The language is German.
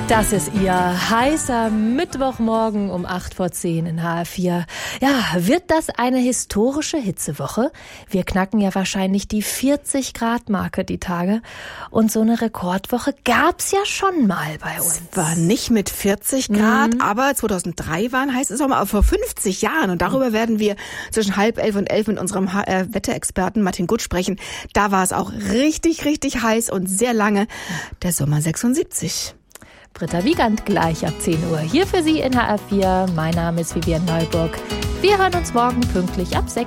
Das ist Ihr heißer Mittwochmorgen um 8:10 in HR4. Ja, wird das eine historische Hitzewoche? Wir knacken ja wahrscheinlich die 40-Grad-Marke die Tage. Und so eine Rekordwoche gab's ja schon mal bei uns. War nicht mit 40 Grad, aber 2003 war ein heißes Sommer, aber vor 50 Jahren. Und darüber werden wir zwischen 10:30 und 11 mit unserem Wetterexperten Martin Gutt sprechen. Da war es auch richtig, richtig heiß und sehr lange. Der Sommer 76. Britta Wiegand gleich ab 10 Uhr. Hier für Sie in HR4. Mein Name ist Vivian Neuburg. Wir hören uns morgen pünktlich ab 6.